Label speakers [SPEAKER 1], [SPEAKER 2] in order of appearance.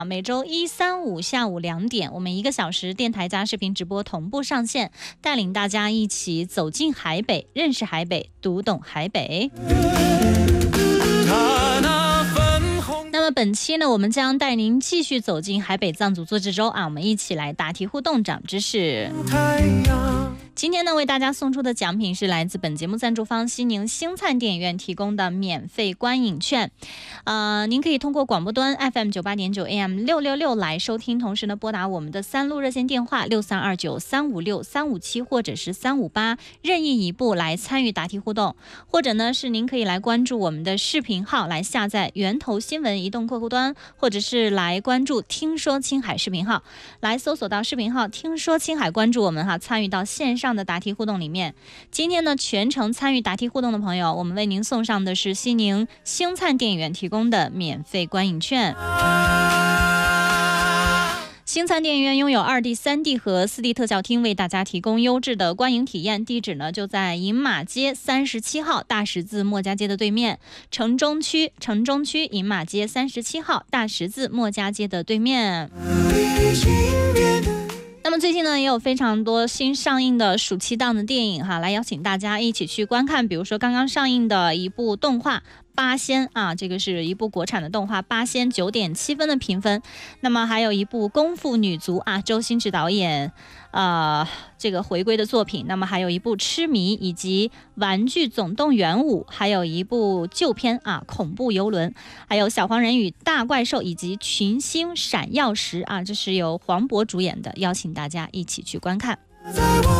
[SPEAKER 1] 每周1、3、5下午2点，我们1个小时电台加视频直播同步上线，带领大家一起走进海北，认识海北，读懂海北。那么本期呢，我们将带您继续走进海北藏族自治州啊，我们一起来答题互动长知识。今天呢，为大家送出的奖品是来自本节目赞助方西宁星灿电影院提供的免费观影券。您可以通过广播端 FM 98.9 AM 666来收听，同时呢，拨打我们的3路热线电话6329 356 357或者是358，任意一部来参与答题互动，或者呢是您可以来关注我们的视频号，来下载源头新闻移动客户端，或者是来关注听说青海视频号，来搜索到视频号听说青海，关注我们参与到线上的答题互动里面。今天呢，全程参与答题互动的朋友，我们为您送上的是西宁星灿电影院提供的免费观影券。星灿电影院拥有2D、3D 和4D 特效厅，为大家提供优质的观影体验。地址呢就在饮马街37号大十字墨家街的对面，城中区饮马街37号大十字墨家街的对面。那么最近呢，也有非常多新上映的暑期档的电影来邀请大家一起去观看。比如说刚刚上映的一部动画八仙啊，这个是一部国产的动画，八仙9.7分的评分。那么还有一部功夫女足啊，周星驰导演这个回归的作品。那么还有一部痴迷，以及玩具总动员5，还有一部旧片恐怖游轮，还有小黄人与大怪兽，以及群星闪耀时这是由黄渤主演的，邀请大家一起去观看。